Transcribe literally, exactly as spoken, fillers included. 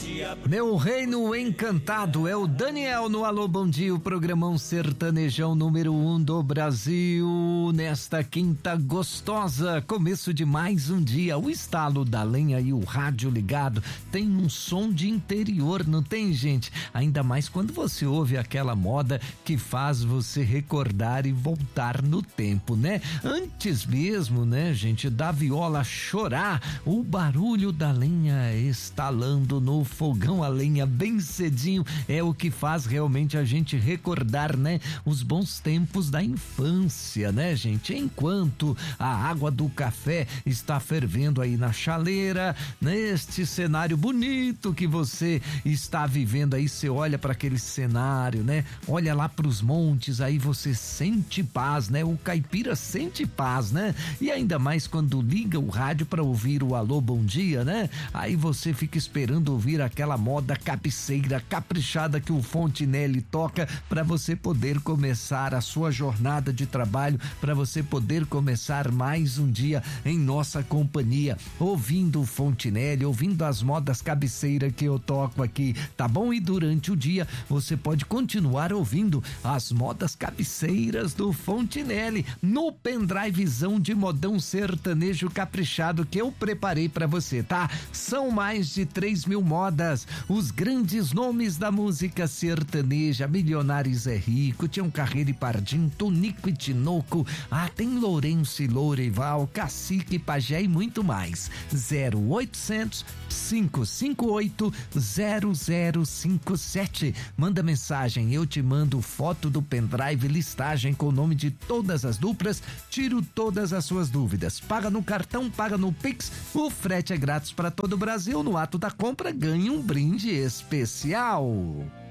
Meu reino encantado é o Daniel no Alô Bom Dia, o programão sertanejão número um do Brasil. Nesta quinta gostosa, começo de mais um dia, o estalo da lenha e o rádio ligado tem um som de interior, não tem, gente? Ainda mais quando você ouve aquela moda que faz você recordar e voltar no tempo, né? Antes mesmo, né, gente, da viola chorar, o barulho da lenha estalando no fogão a lenha bem cedinho é o que faz realmente a gente recordar, né, os bons tempos da infância, né, gente? Enquanto a água do café está fervendo aí na chaleira, neste cenário bonito que você está vivendo aí, você olha para aquele cenário, né? Olha lá para os montes, aí você sente paz, né? O caipira sente paz, né? E ainda mais quando liga o rádio para ouvir o Alô Bom Dia, né? Aí você fica esperando ouvir aquela moda cabeceira, caprichada que o Fontinelli toca para você poder começar a sua jornada de trabalho, para você poder começar mais um dia em nossa companhia, ouvindo o Fontinelli, ouvindo as modas cabeceira que eu toco aqui, tá bom? E durante o dia você pode continuar ouvindo as modas cabeceiras do Fontinelli no pendrivezão de modão sertanejo caprichado que eu preparei para você, tá? São mais de três mil modas, os grandes nomes da música sertaneja, Milionários é Rico, Tião Carreiro e Pardim, Tonico e Tinoco, ah, tem Lourenço e Lourival, Cacique, Pajé e muito mais. zero oitocentos, cinco cinco oito, zero zero cinco sete. Manda mensagem, eu te mando foto do pendrive, listagem com o nome de todas as duplas, tiro todas as suas dúvidas. Paga no cartão, paga no Pix, o frete é grátis para todo o Brasil. No ato da compra, ganhe um brinde especial.